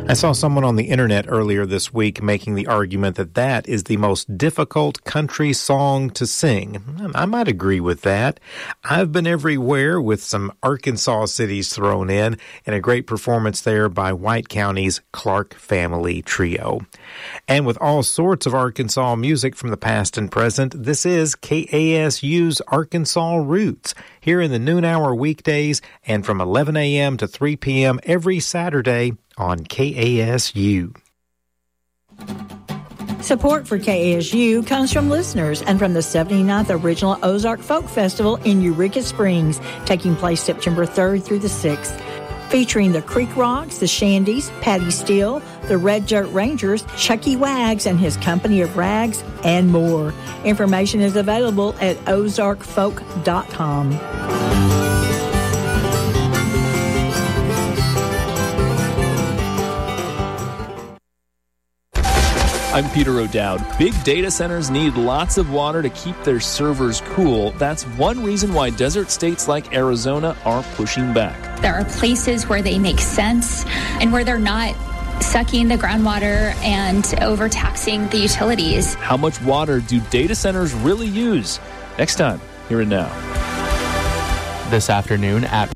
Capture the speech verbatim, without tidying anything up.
I saw someone on the internet earlier this week making the argument that that is the most difficult country song to sing. I might agree with that. I've Been Everywhere with some Arkansas cities thrown in, and a great performance there by White County's Clark Family Trio. And with all sorts of Arkansas music from the past and present, this is K A S U's Arkansas Roots, here in the noon hour weekdays and from eleven a.m. to three p.m. every Saturday on K A S U. Support for K A S U comes from listeners and from the seventy-ninth Original Ozark Folk Festival in Eureka Springs, taking place September third through the sixth. Featuring the Creek Rocks, the Shandies, Patty Steele, the Red Dirt Rangers, Chucky Wags and his company of rags, and more. Information is available at ozark folk dot com. I'm Peter O'Dowd. Big data centers need lots of water to keep their servers cool. That's one reason why desert states like Arizona are pushing back. There are places where they make sense and where they're not sucking the groundwater and overtaxing the utilities. How much water do data centers really use? Next time, here and now. This afternoon at